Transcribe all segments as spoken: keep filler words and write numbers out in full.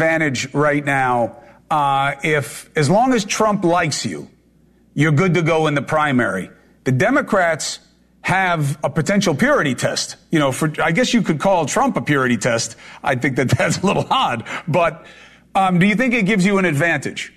advantage right now uh, if, as long as Trump likes you, you're good to go in the primary. The Democrats have a potential purity test. You know, for I guess you could call Trump a purity test. I think that that's a little odd. But um, do you think it gives you an advantage?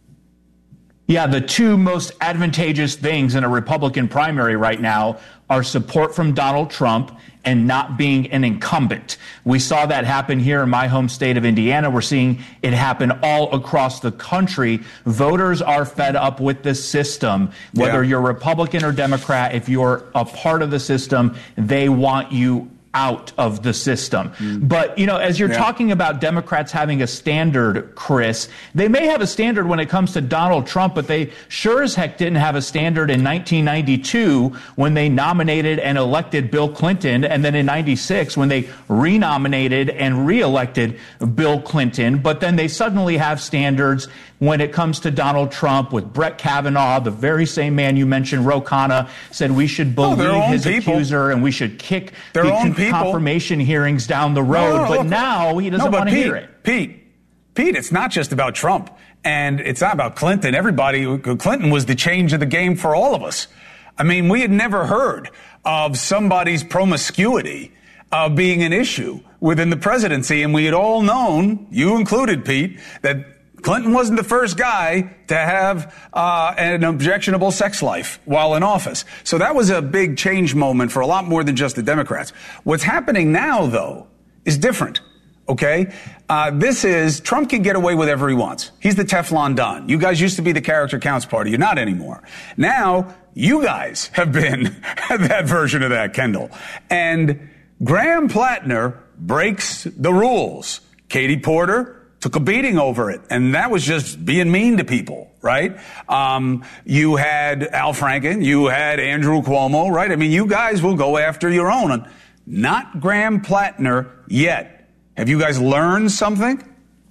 Yeah, the two most advantageous things in a Republican primary right now are support from Donald Trump and not being an incumbent. We saw that happen here in my home state of Indiana. We're seeing it happen all across the country. Voters are fed up with the system. Whether yeah. you're Republican or Democrat, if you're a part of the system, they want you out of the system. Mm. But, you know, as you're yeah. talking about Democrats having a standard, Chris, they may have a standard when it comes to Donald Trump, but they sure as heck didn't have a standard in nineteen ninety-two when they nominated and elected Bill Clinton, and then in ninety-six when they renominated and reelected Bill Clinton. But then they suddenly have standards when it comes to Donald Trump with Brett Kavanaugh, the very same man you mentioned, Ro Khanna, said we should believe oh, his people. accuser and we should kick their the own con- confirmation hearings down the road. No, no, but look, now he doesn't no, want to hear it. Pete, Pete, it's not just about Trump and it's not about Clinton. Everybody, Clinton was the change of the game for all of us. I mean, we had never heard of somebody's promiscuity uh, being an issue within the presidency. And we had all known, you included, Pete, that Clinton wasn't the first guy to have uh, an objectionable sex life while in office. So that was a big change moment for a lot more than just the Democrats. What's happening now, though, is different. OK, uh, this is Trump can get away with whatever he wants. He's the Teflon Don. You guys used to be the character counts party. You're not anymore. Now you guys have been that version of that, Kendall. And Graham Plattner breaks the rules. Katie Porter took a beating over it, and that was just being mean to people, right? Um, you had Al Franken, you had Andrew Cuomo, right? I mean, you guys will go after your own. Not Graham Plattner yet. Have you guys learned something?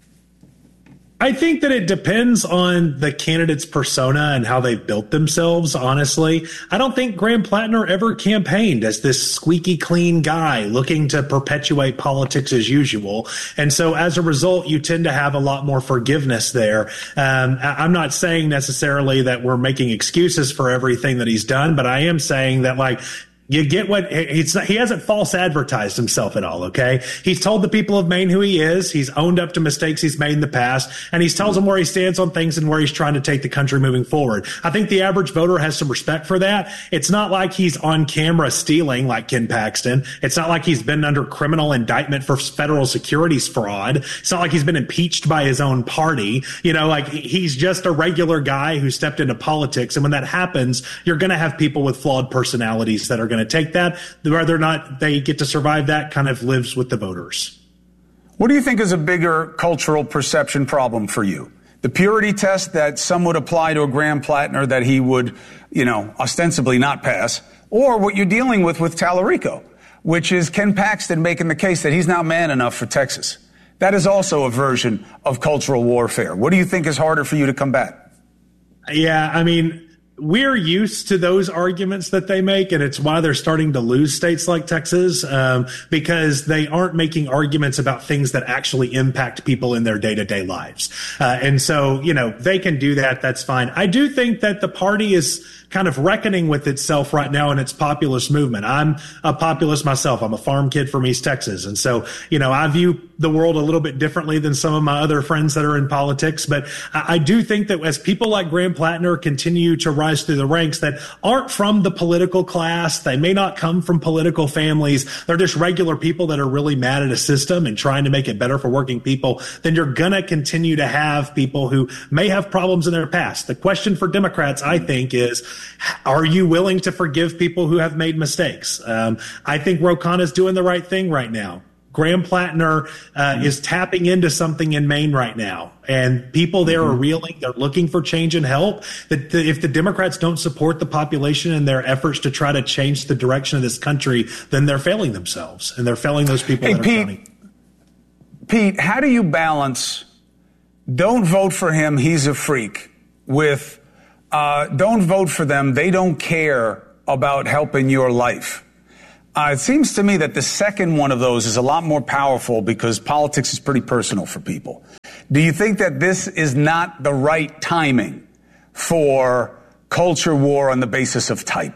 I think that it depends on the candidate's persona and how they've built themselves, honestly. I don't think Graham Plattner ever campaigned as this squeaky clean guy looking to perpetuate politics as usual. And so as a result, you tend to have a lot more forgiveness there. Um, I'm not saying necessarily that we're making excuses for everything that he's done, but I am saying that, like, you get what he's, he hasn't false advertised himself at all. OK, he's told the people of Maine who he is. He's owned up to mistakes he's made in the past, and he's tells them where he stands on things and where he's trying to take the country moving forward. I think the average voter has some respect for that. It's not like he's on camera stealing like Ken Paxton. It's not like he's been under criminal indictment for federal securities fraud. It's not like he's been impeached by his own party. You know, like he's just a regular guy who stepped into politics. And when that happens, you're going to have people with flawed personalities that are going to take that. Whether or not they get to survive that kind of lives with the voters. What do you think is a bigger cultural perception problem for you? The purity test that some would apply to a Graham Plattner that he would, you know, ostensibly not pass, or what you're dealing with with Tallarico, which is Ken Paxton making the case that he's not man enough for Texas. That is also a version of cultural warfare. What do you think is harder for you to combat? Yeah, I mean, we're used to those arguments that they make, and it's why they're starting to lose states like Texas, um, because they aren't making arguments about things that actually impact people in their day-to-day lives. Uh, and so, you know, they can do that. That's fine. I do think that the party is kind of reckoning with itself right now in its populist movement. I'm a populist myself. I'm a farm kid from East Texas. And so, you know, I view the world a little bit differently than some of my other friends that are in politics. But I, I do think that as people like Graham Plattner continue to rise through the ranks that aren't from the political class, they may not come from political families, they're just regular people that are really mad at a system and trying to make it better for working people, then you're going to continue to have people who may have problems in their past. The question for Democrats, I think, is, are you willing to forgive people who have made mistakes? Um, I think Ro Khanna is doing the right thing right now. Graham Plattner uh, is tapping into something in Maine right now, and people there are reeling. They're looking for change and help. That the, if the Democrats don't support the population in their efforts to try to change the direction of this country, then they're failing themselves, and they're failing those people hey, that are Pete, counting. Pete, how do you balance don't vote for him, he's a freak, with Uh, don't vote for them. They don't care about helping your life? Uh, it seems to me that the second one of those is a lot more powerful because politics is pretty personal for people. Do you think that this is not the right timing for culture war on the basis of type?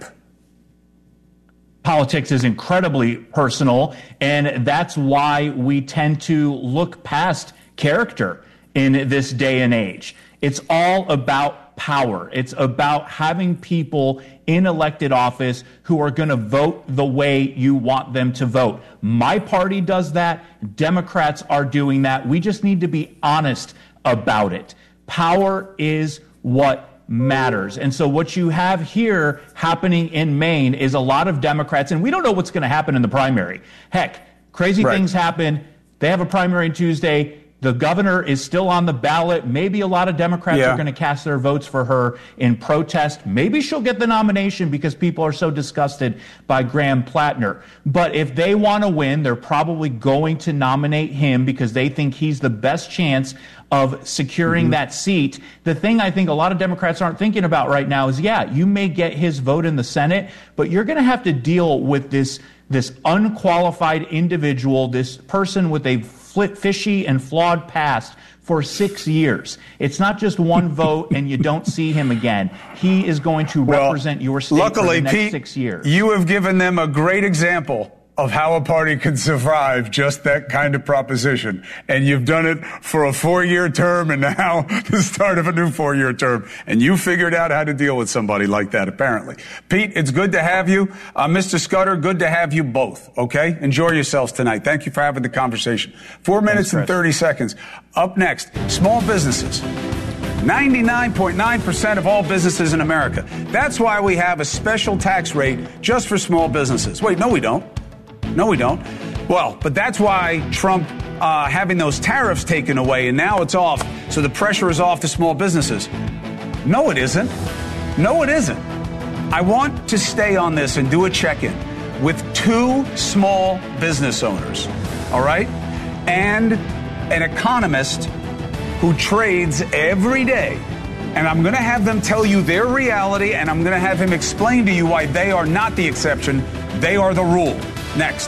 Politics is incredibly personal, and that's why we tend to look past character in this day and age. It's all about power. It's about having people in elected office who are going to vote the way you want them to vote. My party does that. Democrats are doing that. We just need to be honest about it. Power is what matters. And so what you have here happening in Maine is a lot of Democrats, and we don't know what's going to happen in the primary. Heck, crazy right. things happen. They have a primary on Tuesday. The governor is still on the ballot. Maybe a lot of Democrats yeah. are going to cast their votes for her in protest. Maybe she'll get the nomination because people are so disgusted by Graham Plattner. But if they want to win, they're probably going to nominate him because they think he's the best chance of securing mm-hmm. that seat. The thing I think a lot of Democrats aren't thinking about right now is, yeah, you may get his vote in the Senate, but you're going to have to deal with this, this unqualified individual, this person with a fishy and flawed past for six years. It's not just one vote and you don't see him again. He is going to well, represent your state luckily, for the next Pete, six years. You have given them a great example of how a party can survive just that kind of proposition. And you've done it for a four-year term and now the start of a new four-year term. And you figured out how to deal with somebody like that, apparently. Pete, it's good to have you. Uh, Mister Scudder, good to have you both, okay? Enjoy yourselves tonight. Thank you for having the conversation. Four minutes Thanks, and thirty seconds. Up next, small businesses. ninety-nine point nine percent of all businesses in America. That's why we have a special tax rate just for small businesses. Wait, no, we don't. No, we don't. Well, but that's why Trump uh, having those tariffs taken away, and now it's off, so the pressure is off to small businesses. No, it isn't. No, it isn't. I want to stay on this and do a check-in with two small business owners, all right, and an economist who trades every day. And I'm going to have them tell you their reality, and I'm going to have him explain to you why they are not the exception. They are the rule. Next.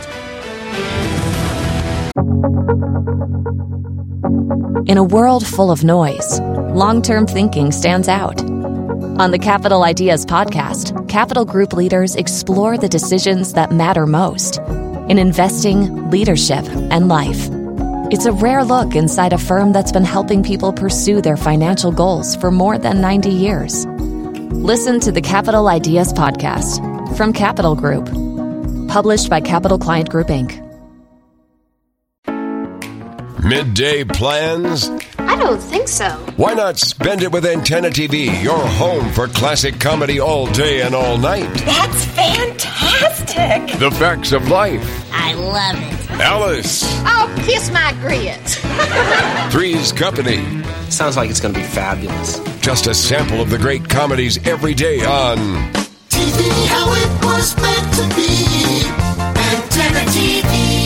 In a world full of noise, long-term thinking stands out. On the Capital Ideas podcast, Capital Group leaders explore the decisions that matter most in investing, leadership, and life. It's a rare look inside a firm that's been helping people pursue their financial goals for more than ninety years. Listen to the Capital Ideas podcast from Capital Group. Published by Capital Client Group, Incorporated. Midday plans? I don't think so. Why not spend it with Antenna T V, your home for classic comedy all day and all night? That's fantastic. The Facts of Life. I love it. Alice. Oh, kiss my grits. Three's Company. Sounds like it's going to be fabulous. Just a sample of the great comedies every day on T V, how it was meant to be. Antenna T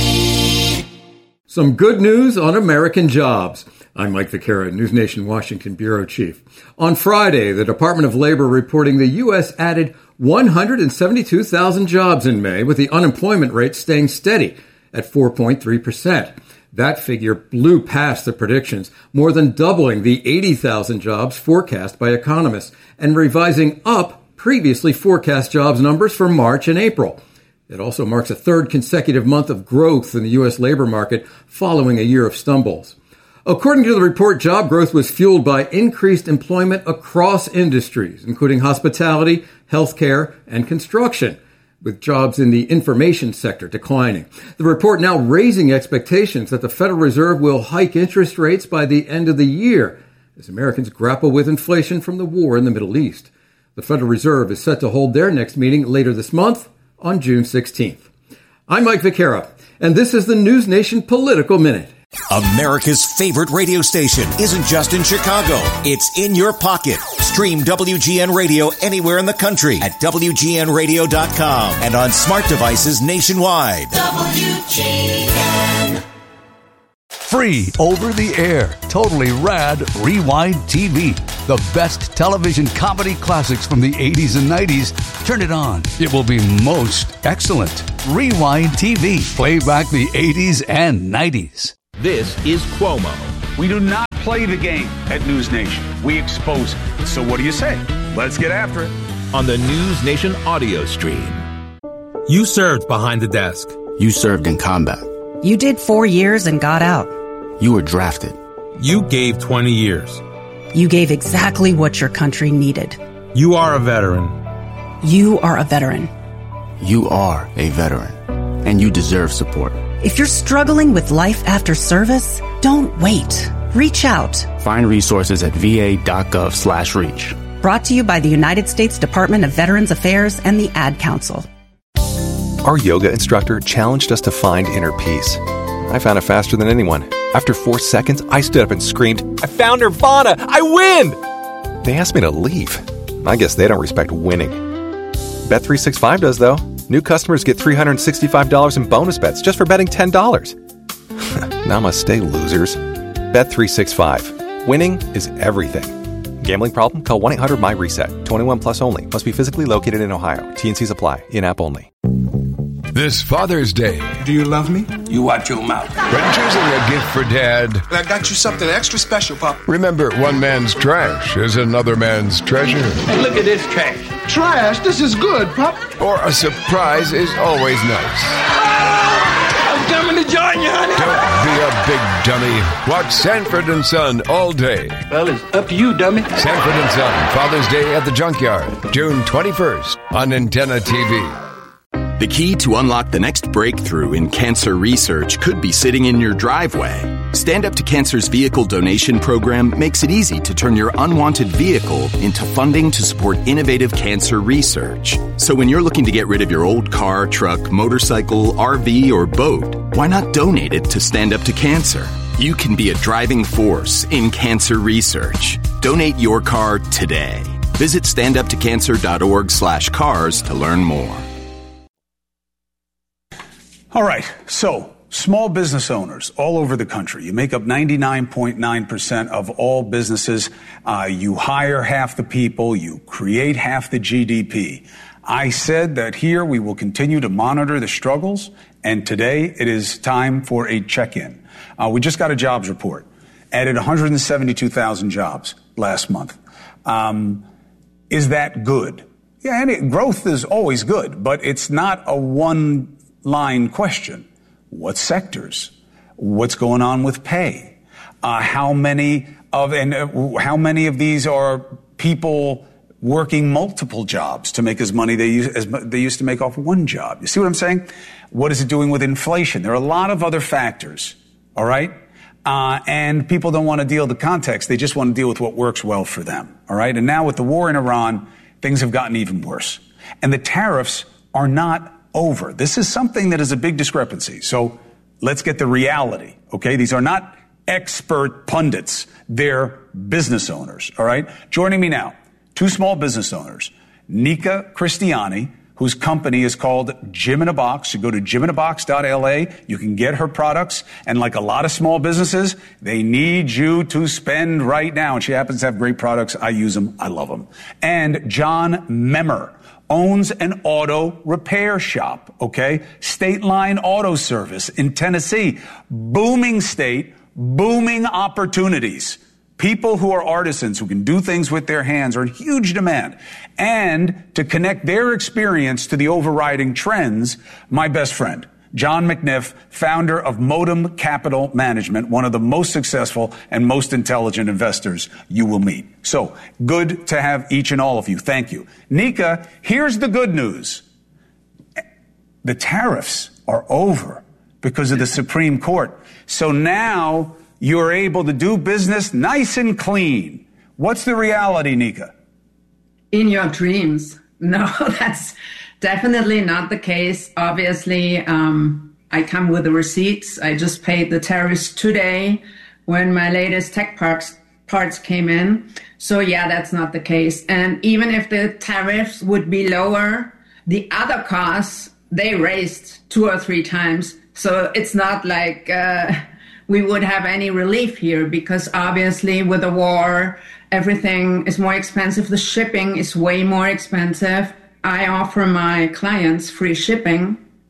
V. Some good news on American jobs. I'm Mike Vaquera, News Nation Washington Bureau Chief. On Friday, the Department of Labor reporting the U S added one hundred seventy-two thousand jobs in May, with the unemployment rate staying steady at four point three percent. That figure blew past the predictions, more than doubling the eighty thousand jobs forecast by economists and revising up previously forecast jobs numbers for March and April. It also marks a third consecutive month of growth in the U S labor market following a year of stumbles. According to the report, job growth was fueled by increased employment across industries, including hospitality, healthcare, and construction, with jobs in the information sector declining. The report now raising expectations that the Federal Reserve will hike interest rates by the end of the year as Americans grapple with inflation from the war in the Middle East. The Federal Reserve is set to hold their next meeting later this month on June sixteenth. I'm Mike Vaquera, and this is the News Nation Political Minute. America's favorite radio station isn't just in Chicago. It's in your pocket. Stream W G N Radio anywhere in the country at W G N radio dot com and on smart devices nationwide. W G N. Free over the air, totally rad Rewind T V. The best television comedy classics from the eighties and nineties. Turn it on. It will be most excellent. Rewind T V. Play back the eighties and nineties. This is Cuomo. We do not play the game at News Nation. We expose it. So what do you say? Let's get after it. On the News Nation audio stream. You served behind the desk. You served in combat. You did four years and got out. You were drafted. You gave twenty years. You gave exactly what your country needed. You are a veteran. You are a veteran. You are a veteran. And you deserve support. If you're struggling with life after service, don't wait. Reach out. Find resources at va.gov slash reach. Brought to you by the United States Department of Veterans Affairs and the Ad Council. Our yoga instructor challenged us to find inner peace. I found it faster than anyone. After four seconds, I stood up and screamed, "I found Nirvana! I win!" They asked me to leave. I guess they don't respect winning. Bet three sixty-five does, though. New customers get three hundred sixty-five dollars in bonus bets just for betting ten dollars. Namaste, losers. Bet three sixty-five. Winning is everything. Gambling problem? Call one eight hundred my reset. twenty-one plus only. Must be physically located in Ohio. T and Cs apply. In-app only. This Father's Day. Do you love me? You watch your mouth. When choosing a gift for Dad, I got you something extra special, Pop. remember one man's trash is another man's treasure. Hey, look at this trash. Trash? This is good, Pop. Or a surprise is always nice. I'm coming to join you, honey. Don't be a big dummy. Watch Sanford and Son all day. Well, it's up to you, dummy. Sanford and Son, Father's Day at the Junkyard, June twenty-first on Antenna T V. The key to unlock the next breakthrough in cancer research could be sitting in your driveway. Stand Up to Cancer's vehicle donation program makes it easy to turn your unwanted vehicle into funding to support innovative cancer research. So when you're looking to get rid of your old car, truck, motorcycle, R V, or boat, why not donate it to Stand Up to Cancer? You can be a driving force in cancer research. Donate your car today. Visit standuptocancer.org slash cars to learn more. All right, so small business owners all over the country. You make up ninety-nine point nine percent of all businesses. Uh, you hire half the people. You create half the G D P. I said that here we will continue to monitor the struggles, and today it is time for a check-in. Uh, we just got a jobs report. Added one hundred seventy-two thousand jobs last month. Um, is that good? Yeah, and it, growth is always good, but it's not a one line question. What sectors? What's going on with pay? Uh, how many of and uh, how many of these are people working multiple jobs to make as money they use, as they used to make off one job? You see what I'm saying? What is it doing with inflation? There are a lot of other factors. All right, uh, and people don't want to deal with the context; they just want to deal with what works well for them. All right, and now with the war in Iran, things have gotten even worse, and the tariffs are not over. This is something that is a big discrepancy. So let's get the reality, okay? These are not expert pundits. They're business owners, all right? Joining me now, two small business owners, Nika Christiani, whose company is called Gym in a Box. You go to gym in a box dot L A. You can get her products. And like a lot of small businesses, they need you to spend right now. And she happens to have great products. I use them. I love them. And John Memmer owns an auto repair shop, okay? State Line Auto Service in Tennessee. Booming state, booming opportunities. People who are artisans, who can do things with their hands, are in huge demand. And to connect their experience to the overriding trends, my best friend, John McNiff, founder of Modem Capital Management, one of the most successful and most intelligent investors you will meet. So good to have each and all of you. Thank you. Nika, here's the good news. The tariffs are over because of the Supreme Court. So now you're able to do business nice and clean. What's the reality, Nika? In your dreams. No, that's definitely not the case. Obviously, um, I come with the receipts. I just paid the tariffs today when my latest tech parts, parts came in. So yeah, that's not the case. And even if the tariffs would be lower, the other costs, they raised two or three times. So it's not like uh, we would have any relief here, because obviously with the war, everything is more expensive. The shipping is way more expensive. I offer my clients free shipping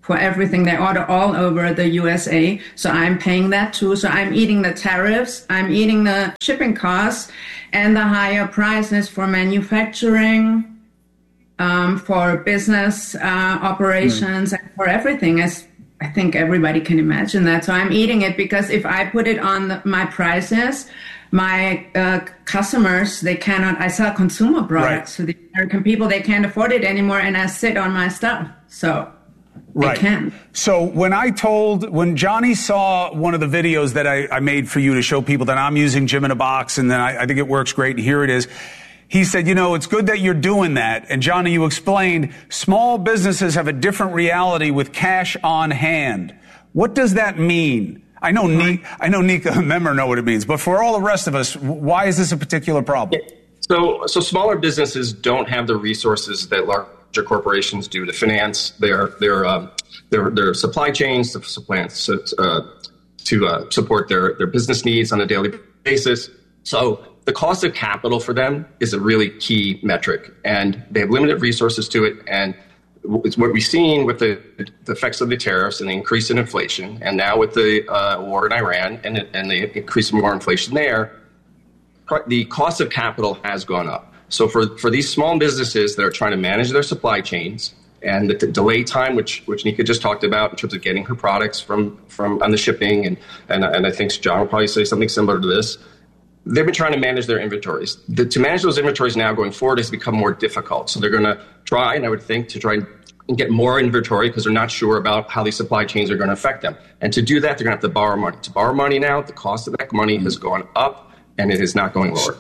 for everything. They order all over the U S A. So I'm paying that too. So I'm eating the tariffs, I'm eating the shipping costs and the higher prices for manufacturing, um, for business uh, operations, mm. and for everything. As I think everybody can imagine that. So I'm eating it because if I put it on the, my prices, my uh, customers, they cannot, I sell consumer products right. to the American people. They can't afford it anymore, and I sit on my stuff. So right. I can. So when I told, when Johnny saw one of the videos that I, I made for you to show people that I'm using Jim in a Box, and then I, I think it works great, and here it is. He said, you know, it's good that you're doing that. And Johnny, you explained small businesses have a different reality with cash on hand. What does that mean? I know Nika, I know Nika and Memmer know what it means, but for all the rest of us, why is this a particular problem? So, so smaller businesses don't have the resources that larger corporations do to finance their their um, their, their supply chains, to supply, uh, to uh, support their their business needs on a daily basis. So the cost of capital for them is a really key metric, and they have limited resources to it. And it's what we've seen with the, the effects of the tariffs and the increase in inflation, and now with the uh, war in Iran and, and the increase in more inflation there, the cost of capital has gone up. So for, for these small businesses that are trying to manage their supply chains and the d- delay time, which which Nika just talked about in terms of getting her products from, from on the shipping, and, and, and I think John will probably say something similar to this, they've been trying to manage their inventories. The, to manage those inventories now going forward has become more difficult. So they're going to try, and I would think, to try and get more inventory because they're not sure about how these supply chains are going to affect them. And to do that, they're going to have to borrow money. To borrow money now, the cost of that money has gone up, and it is not going lower.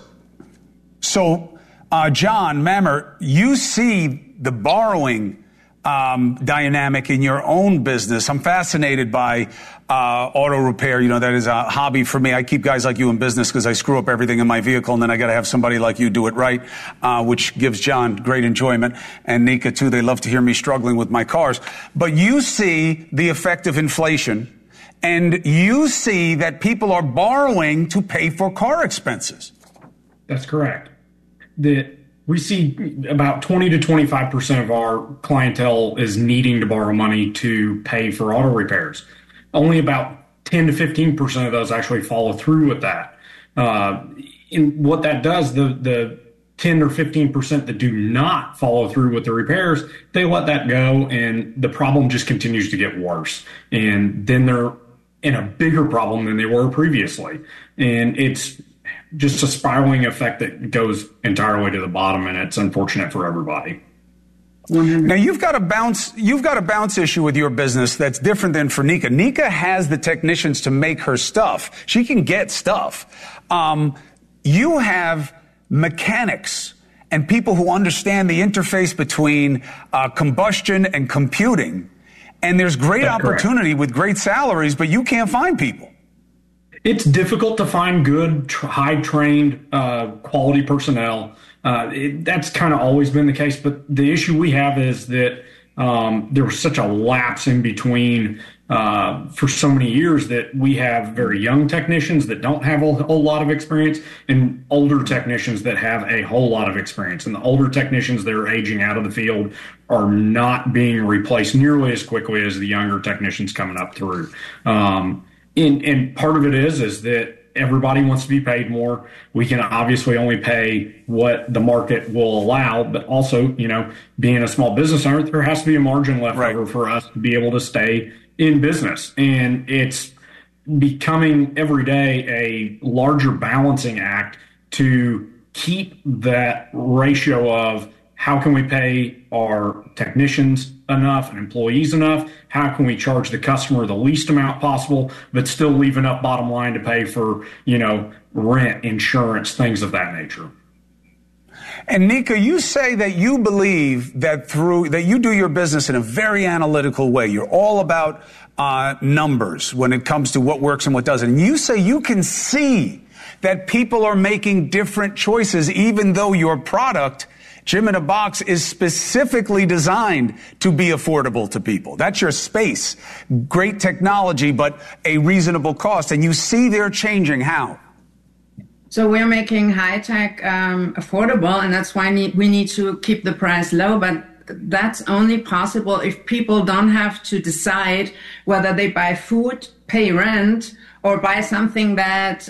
So, uh, John Memmer, you see the borrowing Um, dynamic in your own business. I'm fascinated by uh, auto repair. You know, that is a hobby for me. I keep guys like you in business because I screw up everything in my vehicle, and then I got to have somebody like you do it right, uh, which gives John great enjoyment, and Nika too. They love to hear me struggling with my cars. But you see the effect of inflation, and you see that people are borrowing to pay for car expenses. That's correct. The We see about twenty to twenty-five percent of our clientele is needing to borrow money to pay for auto repairs. Only about ten to fifteen percent of those actually follow through with that. Uh, and what that does, the, the ten or fifteen percent that do not follow through with the repairs, they let that go, and the problem just continues to get worse. And then they're in a bigger problem than they were previously. And it's just a spiraling effect that goes entirely to the bottom, and it's unfortunate for everybody. Now you've got a bounce, you've got a bounce issue with your business that's different than for Nika. Nika has the technicians to make her stuff. She can get stuff. Um, you have mechanics and people who understand the interface between uh, combustion and computing. And there's great that's opportunity correct. With great salaries, but you can't find people. It's difficult to find good, tr- high-trained, uh, quality personnel. Uh, it, that's kind of always been the case. But the issue we have is that um, there was such a lapse in between uh, for so many years that we have very young technicians that don't have a whole lot of experience and older technicians that have a whole lot of experience. And the older technicians that are aging out of the field are not being replaced nearly as quickly as the younger technicians coming up through. Um, And, and part of it is, is that everybody wants to be paid more. We can obviously only pay what the market will allow, but also, you know, being a small business owner, there has to be a margin left over for us to be able to stay in business. And it's becoming every day a larger balancing act to keep that ratio of how can we pay our technicians enough and employees enough? How can we charge the customer the least amount possible, but still leave enough bottom line to pay for, you know, rent, insurance, things of that nature? And Nika, you say that you believe that through that you do your business in a very analytical way. You're all about uh, numbers when it comes to what works and what doesn't. And you say you can see that people are making different choices, even though your product, Jim in a Box, is specifically designed to be affordable to people. That's your space. Great technology, but a reasonable cost. And you see they're changing. How? So we're making high tech um, affordable, and that's why need, we need to keep the price low. But that's only possible if people don't have to decide whether they buy food, pay rent, or buy something that